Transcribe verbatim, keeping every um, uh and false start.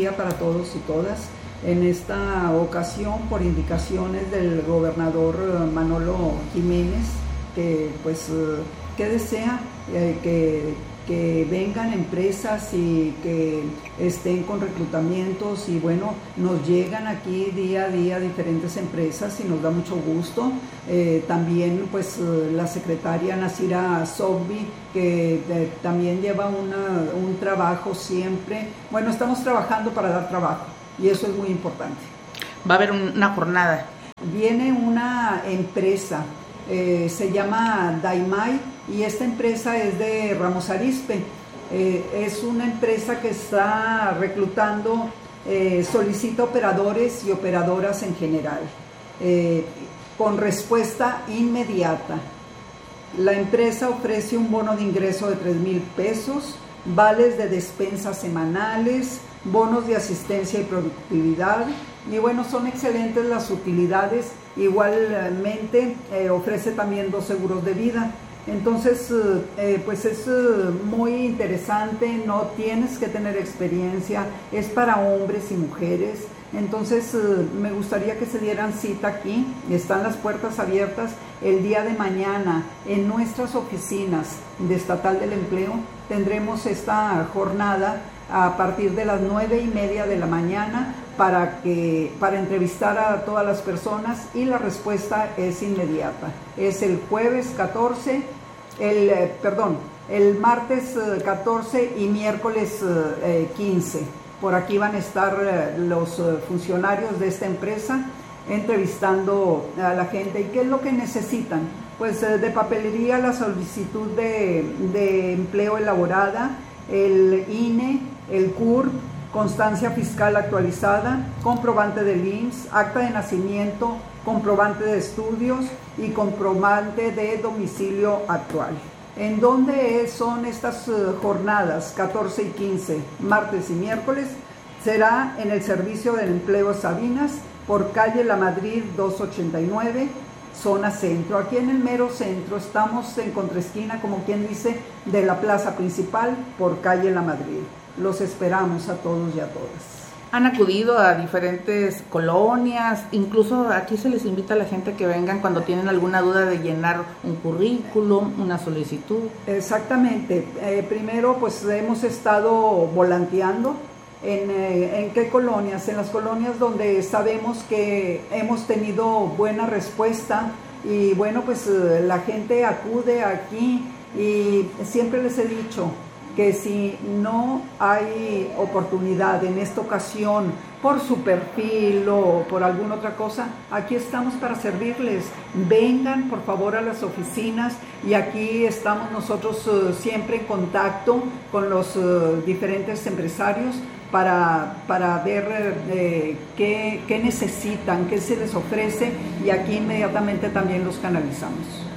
día para todos y todas. En esta ocasión, por indicaciones del gobernador Manolo Jiménez, que pues que desea eh, que, que vengan empresas y que estén con reclutamientos, y bueno, nos llegan aquí día a día diferentes empresas y nos da mucho gusto. Eh, también pues la secretaria Nasira Sobbi, que eh, también lleva una, un trabajo siempre. Bueno, estamos trabajando para dar trabajo y eso es muy importante. Va a haber una jornada. Viene una empresa, eh, se llama Daimai, y esta empresa es de Ramos Arizpe. Eh, es una empresa que está reclutando, eh, solicita operadores y operadoras en general, eh, con respuesta inmediata. La empresa ofrece un bono de ingreso de tres mil pesos, vales de despensa semanales, bonos de asistencia y productividad, y bueno, son excelentes las utilidades. Igualmente eh, ofrece también dos seguros de vida. Entonces eh, pues es eh, muy interesante, no tienes que tener experiencia, es para hombres y mujeres. Entonces eh, me gustaría que se dieran cita aquí. Están las puertas abiertas el día de mañana en nuestras oficinas de Estatal del Empleo. Tendremos esta jornada a partir de las nueve y media de la mañana para, que, para entrevistar a todas las personas, y la respuesta es inmediata. Es el jueves catorce, el, eh, perdón, el martes eh, catorce y miércoles eh, quince. Por aquí van a estar eh, los eh, funcionarios de esta empresa entrevistando a la gente. ¿Y qué es lo que necesitan? Pues eh, de papelería la solicitud de, de empleo elaborada, el I N E, el C U R P, constancia fiscal actualizada, comprobante del I M S S, acta de nacimiento, comprobante de estudios y comprobante de domicilio actual. ¿En dónde son estas jornadas? catorce y quince, martes y miércoles. Será en el Servicio del Empleo Sabinas, por calle La Madrid doscientos ochenta y nueve, zona centro. Aquí en el mero centro, estamos en contraesquina, como quien dice, de la plaza principal, por calle La Madrid. Los esperamos a todos y a todas. Han acudido a diferentes colonias, incluso aquí se les invita a la gente que vengan cuando tienen alguna duda de llenar un currículum, una solicitud. Exactamente. Eh, primero, pues hemos estado volanteando. ¿En, eh, ¿En qué colonias? En las colonias donde sabemos que hemos tenido buena respuesta, y bueno, pues eh, la gente acude aquí, y siempre les he dicho que si no hay oportunidad en esta ocasión por su perfil o por alguna otra cosa, aquí estamos para servirles. Vengan por favor a las oficinas, y aquí estamos nosotros uh, siempre en contacto con los uh, diferentes empresarios para, para ver eh, qué, qué necesitan, qué se les ofrece, y aquí inmediatamente también los canalizamos.